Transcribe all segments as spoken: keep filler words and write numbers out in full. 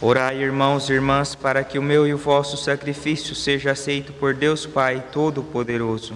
Orai, irmãos e irmãs, para que o meu e o vosso sacrifício seja aceito por Deus Pai Todo-Poderoso.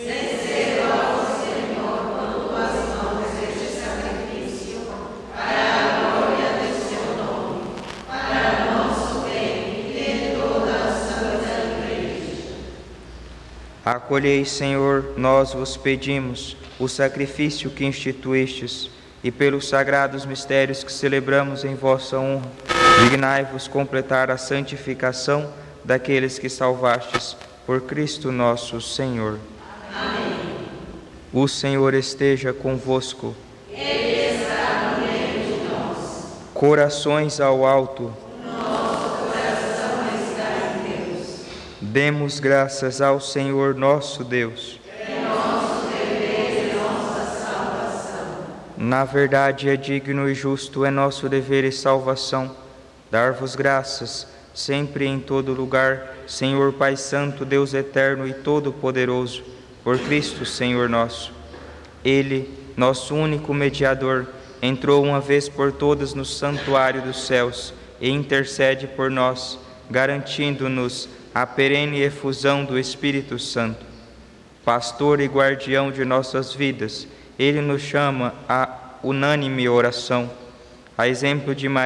Acolhei, Senhor, nós vos pedimos, o sacrifício que instituístes, e pelos sagrados mistérios que celebramos em vossa honra, dignai-vos completar a santificação daqueles que salvastes, por Cristo nosso Senhor. Amém. O Senhor esteja convosco. Ele está no meio de nós. Corações ao alto. Nosso coração está em Deus. Demos graças ao Senhor nosso Deus. É nosso dever e nossa salvação. Na verdade, é digno e justo, é nosso dever e salvação, dar-vos graças, sempre e em todo lugar, Senhor Pai Santo, Deus eterno e todo-poderoso, por Cristo, Senhor nosso. Ele, nosso único mediador, entrou uma vez por todas no santuário dos céus e intercede por nós, garantindo-nos a perene efusão do Espírito Santo. Pastor e guardião de nossas vidas, Ele nos chama à unânime oração. A exemplo de Maria,